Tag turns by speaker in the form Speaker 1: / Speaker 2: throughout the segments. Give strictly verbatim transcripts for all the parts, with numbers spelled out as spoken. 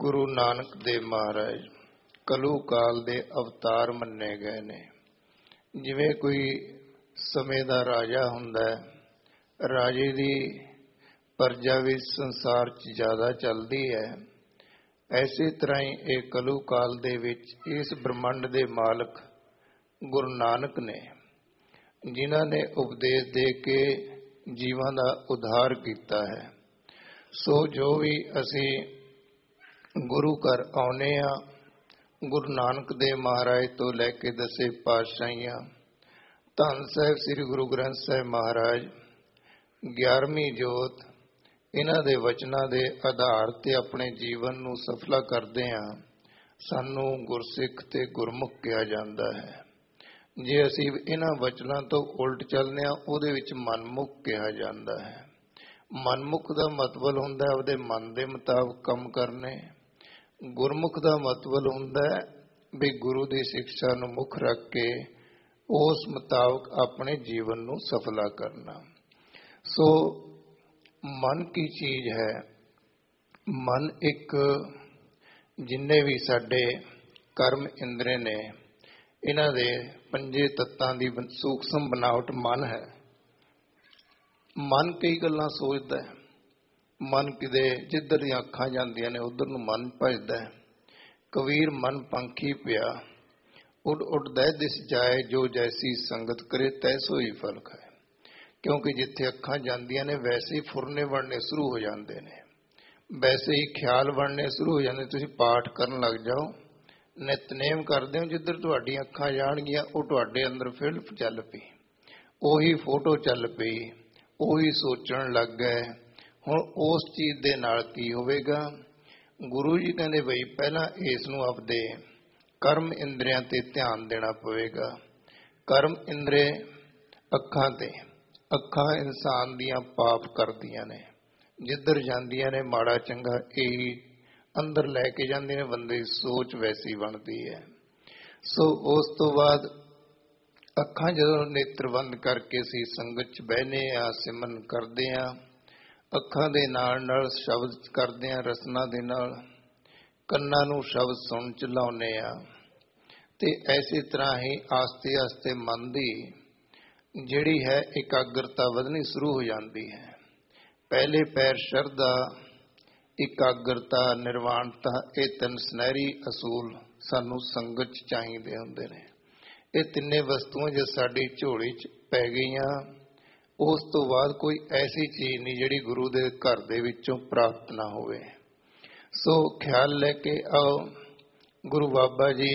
Speaker 1: ਗੁਰੂ ਨਾਨਕ ਦੇਵ ਮਹਾਰਾਜ ਕਲੂ ਕਾਲ ਦੇ ਅਵਤਾਰ ਮੰਨੇ ਗਏ ਨੇ। ਜਿਵੇਂ ਕੋਈ ਸਮੇਂ ਦਾ ਰਾਜਾ ਹੁੰਦਾ ਹੈ, ਰਾਜੇ ਦੀ ਪਰਜਾ ਵੀ ਸੰਸਾਰ 'ਚ ਜ਼ਿਆਦਾ ਚੱਲਦੀ ਹੈ, ਐਸੇ ਤਰ੍ਹਾਂ ਹੀ ਇਹ ਕਲੂ ਕਾਲ ਦੇ ਵਿੱਚ ਇਸ ਬ੍ਰਹਮੰਡ ਦੇ ਮਾਲਕ ਗੁਰੂ ਨਾਨਕ ਨੇ, ਜਿਨ੍ਹਾਂ ਨੇ ਉਪਦੇਸ਼ ਦੇ ਕੇ ਜੀਵਾਂ ਦਾ ਉਧਾਰ ਕੀਤਾ ਹੈ। ਸੋ ਜੋ ਵੀ ਅਸੀਂ ਗੁਰੂ ਘਰ ਆਉਂਦੇ ਹਾਂ, ਗੁਰੂ ਨਾਨਕ ਦੇਵ ਮਹਾਰਾਜ ਤੋਂ ਲੈ ਕੇ ਦਸੇ ਪਾਤਸ਼ਾਹੀਆਂ, ਧੰਨ ਸਾਹਿਬ ਸ੍ਰੀ ਗੁਰੂ ਗ੍ਰੰਥ ਸਾਹਿਬ ਮਹਾਰਾਜ, ਗਿਆਰਵੀਂ ਜੋਤ, ਇਹਨਾਂ ਦੇ ਵਚਨਾਂ ਦੇ ਆਧਾਰ ਤੇ ਆਪਣੇ ਜੀਵਨ ਨੂੰ ਸਫਲਾ ਕਰਦੇ ਹਾਂ। ਸਾਨੂੰ ਗੁਰਸਿੱਖ ਤੇ ਗੁਰਮੁਖ ਕਿਹਾ ਜਾਂਦਾ ਹੈ। ਜੇ ਅਸੀਂ ਇਹਨਾਂ ਵਚਨਾਂ ਤੋਂ ਉਲਟ ਚੱਲਦੇ ਹਾਂ, ਉਹਦੇ ਵਿੱਚ ਮਨਮੁਖ ਕਿਹਾ ਜਾਂਦਾ ਹੈ। ਮਨਮੁਖ ਦਾ ਮਤਲਬ ਹੁੰਦਾ ਹੈ ਉਹਦੇ ਮਨ ਦੇ ਮੁਤਾਬਕ ਕੰਮ ਕਰਨੇ। ਗੁਰਮੁਖ ਦਾ ਮਤਲਬ ਹੁੰਦਾ ਹੈ ਵੀ ਗੁਰੂ ਦੀ ਸਿੱਖਿਆ ਨੂੰ ਮੁੱਖ ਰੱਖ ਕੇ ਉਸ ਮੁਤਾਬਕ ਆਪਣੇ ਜੀਵਨ ਨੂੰ ਸਫਲਾ ਕਰਨਾ। ਸੋ ਮਨ ਕੀ ਚੀਜ਼ ਹੈ? ਮਨ ਇੱਕ, ਜਿੰਨੇ ਵੀ ਸਾਡੇ ਕਰਮ ਇੰਦਰੀ ਨੇ, ਇਹਨਾਂ ਦੇ ਪੰਜੇ ਤੱਤਾਂ ਦੀ ਸੂਖਸ਼ਮ ਬਣਾਵਟ ਮਨ ਹੈ। ਮਨ ਕਈ ਗੱਲਾਂ ਸੋਚਦਾ ਹੈ। ਮਨ ਕਿਤੇ ਜਿੱਧਰ ਦੀਆਂ ਅੱਖਾਂ ਜਾਂਦੀਆਂ ਨੇ ਉਧਰ ਨੂੰ ਮਨ ਭਜਦਾ ਹੈ। ਕਬੀਰ ਮਨ ਪੰਖੀ ਪਿਆ, ਉੱਡ ਉੱਡ ਦਹਿ ਦਿਸ ਜਾਏ, ਜੋ ਜੈਸੀ ਸੰਗਤ ਕਰੇ ਤੈਸੋ ਹੀ ਫਲ ਖਾਏ। ਕਿਉਂਕਿ ਜਿੱਥੇ ਅੱਖਾਂ ਜਾਂਦੀਆਂ ਨੇ ਵੈਸੇ ਹੀ ਫੁਰਨੇ ਬਣਨੇ ਸ਼ੁਰੂ ਹੋ ਜਾਂਦੇ ਨੇ, ਵੈਸੇ ਹੀ ਖਿਆਲ ਬਣਨੇ ਸ਼ੁਰੂ ਹੋ ਜਾਂਦੇ। ਤੁਸੀਂ ਪਾਠ ਕਰਨ ਲੱਗ ਜਾਓ, ਨਿਤਨੇਮ ਕਰਦੇ ਹੋ, ਜਿੱਧਰ ਤੁਹਾਡੀਆਂ ਅੱਖਾਂ ਜਾਣਗੀਆਂ ਉਹ ਤੁਹਾਡੇ ਅੰਦਰ ਫਿਲਮ ਚੱਲ ਪਈ, ਉਹੀ ਫੋਟੋ ਚੱਲ ਪਈ, ਉਹੀ ਸੋਚਣ ਲੱਗ ਗਏ। ਹੁਣ ਉਸ ਚੀਜ਼ ਦੇ ਨਾਲ ਕੀ ਹੋਵੇਗਾ? ਗੁਰੂ ਜੀ ਕਹਿੰਦੇ ਬਈ ਪਹਿਲਾਂ ਇਸ ਨੂੰ ਆਪਦੇ ਕਰਮ ਇੰਦਰੀਆਂ ਤੇ ਧਿਆਨ ਦੇਣਾ ਪਵੇਗਾ। ਕਰਮ ਇੰਦਰੀ ਅੱਖਾਂ ਤੇ, ਅੱਖਾਂ ਇਨਸਾਨ ਦੀਆਂ ਪਾਪ ਕਰਦੀਆਂ ਨੇ, ਜਿੱਧਰ ਜਾਂਦੀਆਂ ਨੇ ਮਾੜਾ ਚੰਗਾ ਇਹੀ ਅੰਦਰ ਲੈ ਕੇ ਜਾਂਦੀਆਂ ਨੇ, ਬੰਦੇ ਦੀ ਸੋਚ ਵੈਸੀ ਬਣਦੀ ਹੈ। ਸੋ ਉਸ ਤੋਂ ਬਾਅਦ ਅੱਖਾਂ ਜਦੋਂ ਨੇਤਰ ਬੰਦ ਕਰਕੇ ਅਸੀਂ ਸੰਗਤ 'ਚ ਬਹਿਨੇ ਆ, ਸਿਮਰਨ ਕਰਦੇ ਹਾਂ, ਅੱਖਾਂ ਦੇ ਨਾਲ ਨਾਲ ਸ਼ਬਦ ਕਰਦੇ ਹਾਂ, ਰਸਨਾ ਦੇ ਨਾਲ ਕੰਨਾਂ ਨੂੰ ਸ਼ਬਦ ਸੁਣ ਚ ਲਾਉਂਦੇ ਆ। ਤੇ ਐਸੇ ਤਰ੍ਹਾਂ ਹੀ ਆਸਤੇ ਆਸਤੇ ਮਨ ਦੀ ਜਿਹੜੀ ਹੈ ਇਕਾਗਰਤਾ ਵਧਣੀ ਸ਼ੁਰੂ ਹੋ ਜਾਂਦੀ ਹੈ। ਪਹਿਲੇ ਪੈਰ ਸ਼ਰਧਾ, ਇਕਾਗਰਤਾ, ਨਿਰਵਾਣਤਾ, ਇਹ ਤਿੰਨ ਸੁਨਹਿਰੀ ਅਸੂਲ ਸਾਨੂੰ ਸੰਗਤ 'ਚ ਚਾਹੀਦੇ ਹੁੰਦੇ ਨੇ। ਇਹ ਤਿੰਨੇ ਵਸਤੂਆਂ ਜੇ ਸਾਡੀ ਝੋਲੀ 'ਚ ਪੈ ਗਈਆਂ, ਉਸ ਤੋਂ ਬਾਅਦ ਕੋਈ ਐਸੀ ਚੀਜ਼ ਨਹੀਂ ਜਿਹੜੀ ਗੁਰੂ ਦੇ ਘਰ ਦੇ ਵਿੱਚੋਂ ਪ੍ਰਾਪਤ ਨਾ ਹੋਵੇ। ਸੋ ਖਿਆਲ ਲੈ ਕੇ ਆਓ। ਗੁਰੂ ਬਾਬਾ ਜੀ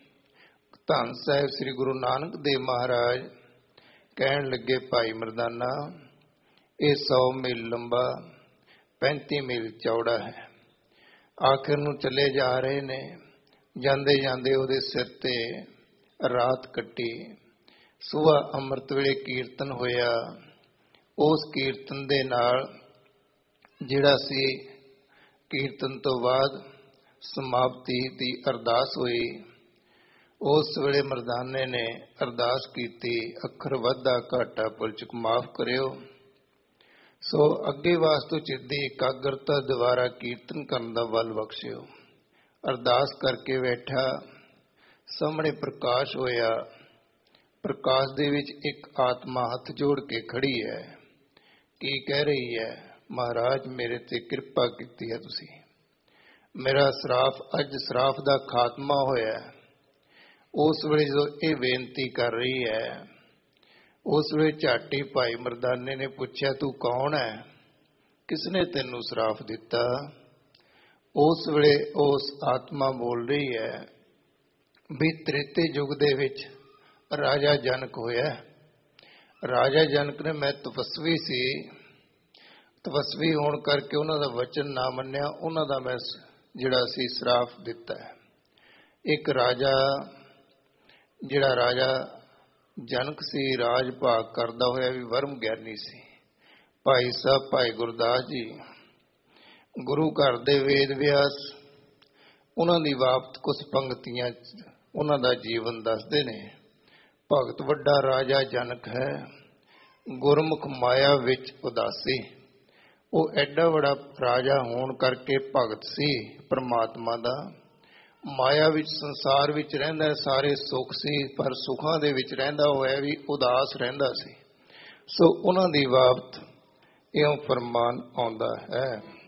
Speaker 1: ਧੰਨ ਸਾਹਿਬ ਸ੍ਰੀ ਗੁਰੂ ਨਾਨਕ ਦੇਵ ਮਹਾਰਾਜ ਕਹਿਣ ਲੱਗੇ, ਭਾਈ ਮਰਦਾਨਾ, ਇਹ ਸੌ ਮੀਲ ਲੰਬਾ, ਪੈਂਤੀ ਮੀਲ ਚੌੜਾ ਹੈ। ਆਖਿਰ ਨੂੰ ਚਲੇ ਜਾ ਰਹੇ ਨੇ। ਜਾਂਦੇ ਜਾਂਦੇ ਉਹਦੇ ਸਿਰ ਤੇ ਰਾਤ ਕੱਟੀ। ਸੁਬਾਹ ਅੰਮ੍ਰਿਤ ਵੇਲੇ ਕੀਰਤਨ ਹੋਇਆ। ਉਸ ਕੀਰਤਨ ਦੇ ਨਾਲ ਜਿਹੜਾ ਸੀ, ਕੀਰਤਨ ਤੋਂ ਬਾਅਦ ਸਮਾਪਤੀ ਦੀ ਅਰਦਾਸ ਹੋਈ। ਉਸ ਵੇਲੇ ਮਰਦਾਨੇ ਨੇ ਅਰਦਾਸ ਕੀਤੀ, ਅੱਖਰ ਵਾਧਾ ਘਾਟਾ ਭੁੱਲ ਚੁੱਕ ਮਾਫ ਕਰਿਓ। ਸੋ ਅੱਗੇ ਵਾਸਤੇ ਚਿੱਤ ਇਕਾਗਰਤਾ ਦੁਆਰਾ ਕੀਰਤਨ ਕਰਨ ਦਾ ਬਲ ਬਖਸ਼ਿਓ। ਅਰਦਾਸ ਕਰਕੇ ਬੈਠਾ, ਸਾਹਮਣੇ ਪ੍ਰਕਾਸ਼ ਹੋਇਆ। ਪ੍ਰਕਾਸ਼ ਦੇ ਵਿੱਚ ਇੱਕ ਆਤਮਾ ਹੱਥ ਜੋੜ ਕੇ ਖੜੀ ਹੈ। ਕੀ ਕਹਿ ਰਹੀ ਹੈ? ਮਹਾਰਾਜ, ਮੇਰੇ ਤੇ ਕਿਰਪਾ ਕੀਤੀ ਹੈ ਤੁਸੀਂ। ਮੇਰਾ ਸਰਾਫ, ਅੱਜ ਸਰਾਫ ਦਾ ਖਾਤਮਾ ਹੋਇਆ। ਉਸ ਵੇਲੇ ਜਦੋਂ ਇਹ ਬੇਨਤੀ ਕਰ ਰਹੀ ਹੈ, ਉਸ ਵੇਲੇ ਝਾਟੀ ਭਾਈ ਮਰਦਾਨੇ ਨੇ ਪੁੱਛਿਆ, ਤੂੰ ਕੌਣ ਹੈ? ਕਿਸਨੇ ਤੈਨੂੰ ਸਰਾਫ ਦਿੱਤਾ? ਉਸ ਵੇਲੇ ਉਸ ਆਤਮਾ ਬੋਲ ਰਹੀ ਹੈ ਵੀ ਤ੍ਰੇਤੇ ਯੁੱਗ ਦੇ ਵਿੱਚ ਰਾਜਾ ਜਨਕ ਹੋਇਆ। ਰਾਜਾ ਜਨਕ ਨੇ, ਮੈਂ ਤਪਸਵੀ ਸੀ, ਤਪਸਵੀ ਹੋਣ ਕਰਕੇ ਉਹਨਾਂ ਦਾ ਵਚਨ ਨਾ ਮੰਨਿਆ, ਉਹਨਾਂ ਦਾ ਮੈਂ ਜਿਹੜਾ ਸੀ ਸਰਾਫ ਦਿੱਤਾ ਹੈ। ਇੱਕ ਰਾਜਾ, ਜਿਹੜਾ ਰਾਜਾ ਜਨਕ ਸੀ, ਰਾਜ ਭਾਗ ਕਰਦਾ ਹੋਇਆ ਵੀ ਵਰਮ ਗਿਆਨੀ ਸੀ। ਭਾਈ ਸਾਹਿਬ ਭਾਈ ਗੁਰਦਾਸ ਜੀ ਗੁਰੂ ਘਰ ਦੇ ਵੇਦ ਵਿਆਸ, ਉਹਨਾਂ ਦੀ ਬਾਬਤ ਕੁਝ ਪੰਗਤੀਆਂ ਉਹਨਾਂ ਦਾ ਜੀਵਨ ਦੱਸਦੇ ਨੇ। ਭਗਤ ਵੱਡਾ ਰਾਜਾ ਜਨਕ ਹੈ, ਗੁਰਮੁਖ ਮਾਇਆ ਵਿੱਚ ਉਦਾਸੀ। ਉਹ ਐਡਾ ਬੜਾ ਰਾਜਾ ਹੋਣ ਕਰਕੇ ਭਗਤ ਸੀ ਪਰਮਾਤਮਾ ਦਾ। ਮਾਇਆ ਵਿੱਚ ਸੰਸਾਰ ਵਿੱਚ ਰਹਿੰਦਾ, ਸਾਰੇ ਸੁੱਖ ਸੀ, ਪਰ ਸੁੱਖਾਂ ਦੇ ਵਿੱਚ ਰਹਿੰਦਾ ਹੋਇਆ ਵੀ ਉਦਾਸ ਰਹਿੰਦਾ ਸੀ। ਸੋ ਉਹਨਾਂ ਦੀ ਬਾਬਤ ਇਉਂ ਫਰਮਾਨ ਆਉਂਦਾ ਹੈ।